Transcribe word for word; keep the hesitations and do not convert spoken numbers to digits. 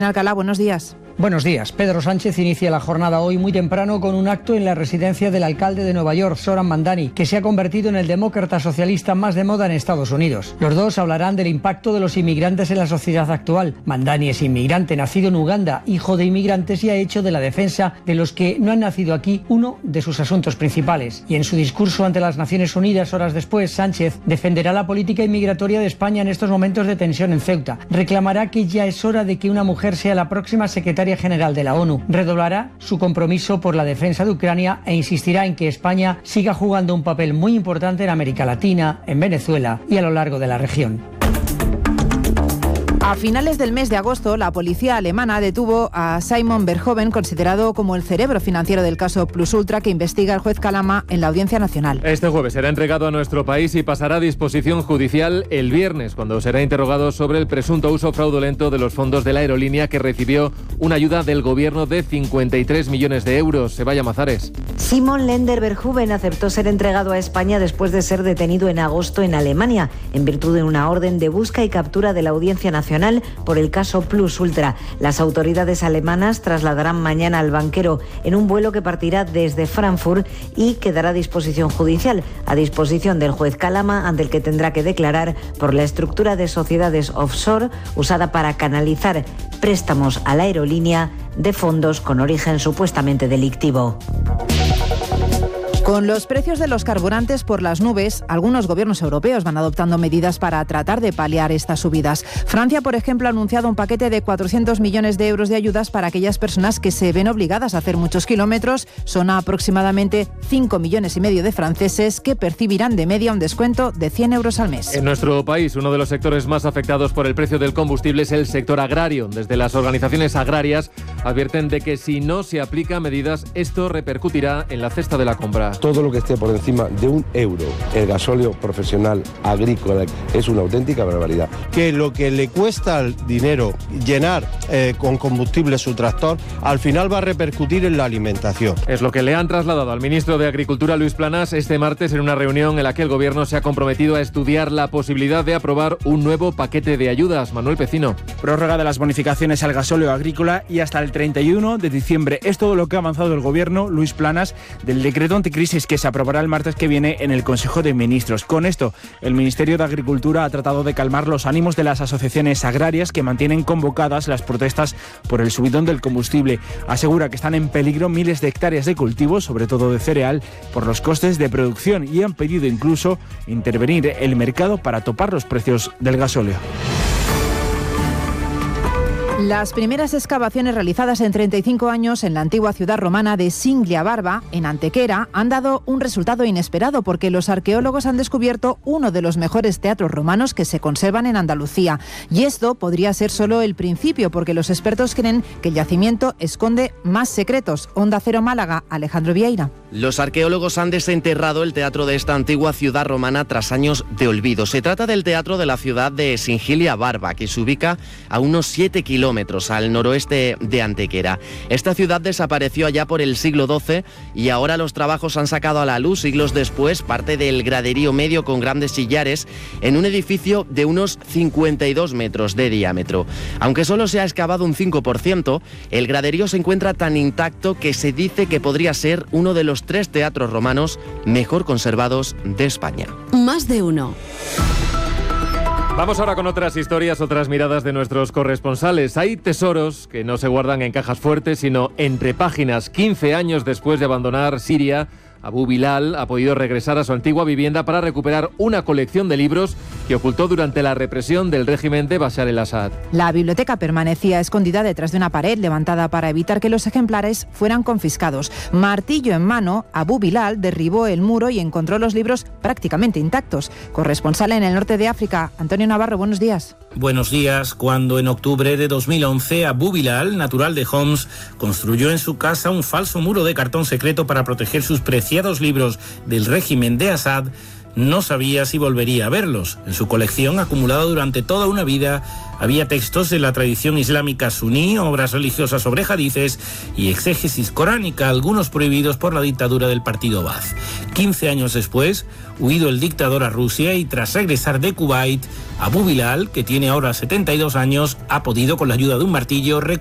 Alcalá, buenos días. Buenos días. Pedro Sánchez inicia la jornada hoy muy temprano con un acto en la residencia del alcalde de Nueva York, Zoran Mandani, que se ha convertido en el demócrata socialista más de moda en Estados Unidos. Los dos hablarán del impacto de los inmigrantes en la sociedad actual. Mandani es inmigrante, nacido en Uganda, hijo de inmigrantes, y ha hecho de la defensa de los que no han nacido aquí uno de sus asuntos principales. Y en su discurso ante las Naciones Unidas horas después, Sánchez defenderá la política inmigratoria de España en estos momentos de tensión en Ceuta. Reclamará que ya es hora de que una mujer sea la próxima secretaria general de la ONU. Redoblará su compromiso por la defensa de Ucrania e insistirá en que España siga jugando un papel muy importante en América Latina, en Venezuela y a lo largo de la región. A finales del mes de agosto, la policía alemana detuvo a Simon Verhoeven, considerado como el cerebro financiero del caso Plus Ultra, que investiga el juez Kalama en la Audiencia Nacional. Este jueves será entregado a nuestro país y pasará a disposición judicial el viernes, cuando será interrogado sobre el presunto uso fraudulento de los fondos de la aerolínea, que recibió una ayuda del gobierno de cincuenta y tres millones de euros. Sebaya Mazares. Simon Lender Verhoeven aceptó ser entregado a España después de ser detenido en agosto en Alemania, en virtud de una orden de busca y captura de la Audiencia Nacional por el caso Plus Ultra. Las autoridades alemanas trasladarán mañana al banquero en un vuelo que partirá desde Frankfurt y quedará a disposición judicial, a disposición del juez Kalama, ante el que tendrá que declarar por la estructura de sociedades offshore usada para canalizar préstamos a la aerolínea de fondos con origen supuestamente delictivo. Con los precios de los carburantes por las nubes, algunos gobiernos europeos van adoptando medidas para tratar de paliar estas subidas. Francia, por ejemplo, ha anunciado un paquete de cuatrocientos millones de euros de ayudas para aquellas personas que se ven obligadas a hacer muchos kilómetros. Son aproximadamente cinco millones y medio de franceses que percibirán de media un descuento de cien euros al mes. En nuestro país, uno de los sectores más afectados por el precio del combustible es el sector agrario. Desde las organizaciones agrarias advierten de que si no se aplican medidas, esto repercutirá en la cesta de la compra. Todo lo que esté por encima de un euro, el gasóleo profesional agrícola, es una auténtica barbaridad. Que lo que le cuesta el dinero llenar eh, con combustible su tractor, al final va a repercutir en la alimentación. Es lo que le han trasladado al ministro de Agricultura, Luis Planas, este martes en una reunión en la que el gobierno se ha comprometido a estudiar la posibilidad de aprobar un nuevo paquete de ayudas. Manuel Pecino. Prórroga de las bonificaciones al gasóleo agrícola y hasta el treinta y uno de diciembre. Es todo lo que ha avanzado el gobierno, Luis Planas, del decreto anticrisis que se aprobará el martes que viene en el Consejo de Ministros. Con esto, el Ministerio de Agricultura ha tratado de calmar los ánimos de las asociaciones agrarias que mantienen convocadas las protestas por el subidón del combustible. Asegura que están en peligro miles de hectáreas de cultivos, sobre todo de cereal, por los costes de producción, y han pedido incluso intervenir el mercado para topar los precios del gasóleo. Las primeras excavaciones realizadas en treinta y cinco años en la antigua ciudad romana de Singlia Barba, en Antequera, han dado un resultado inesperado, porque los arqueólogos han descubierto uno de los mejores teatros romanos que se conservan en Andalucía. Y esto podría ser solo el principio, porque los expertos creen que el yacimiento esconde más secretos. Onda Cero Málaga, Alejandro Vieira. Los arqueólogos han desenterrado el teatro de esta antigua ciudad romana tras años de olvido. Se trata del teatro de la ciudad de Singlia Barba, que se ubica a unos siete kilómetros al noroeste de Antequera. Esta ciudad desapareció allá por el siglo doce y ahora los trabajos han sacado a la luz, siglos después, parte del graderío medio con grandes sillares en un edificio de unos cincuenta y dos metros de diámetro. Aunque solo se ha excavado un cinco por ciento, el graderío se encuentra tan intacto que se dice que podría ser uno de los tres teatros romanos mejor conservados de España. Más de uno. Vamos ahora con otras historias, otras miradas de nuestros corresponsales. Hay tesoros que no se guardan en cajas fuertes, sino entre páginas. quince años después de abandonar Siria, Abu Bilal ha podido regresar a su antigua vivienda para recuperar una colección de libros que ocultó durante la represión del régimen de Bashar el-Assad. La biblioteca permanecía escondida detrás de una pared levantada para evitar que los ejemplares fueran confiscados. Martillo en mano, Abu Bilal derribó el muro y encontró los libros prácticamente intactos. Corresponsal en el norte de África, Antonio Navarro, buenos días. Buenos días. Cuando en octubre de dos mil once Abu Bilal, natural de Homs, construyó en su casa un falso muro de cartón secreto para proteger sus preciados libros del régimen de Assad, no sabía si volvería a verlos. En su colección, acumulada durante toda una vida, había textos de la tradición islámica suní, obras religiosas sobre hadices y exégesis coránica, algunos prohibidos por la dictadura del partido Baath. quince años después, huido el dictador a Rusia y tras regresar de Kuwait, Abu Bilal, que tiene ahora setenta y dos años, ha podido, con la ayuda de un martillo,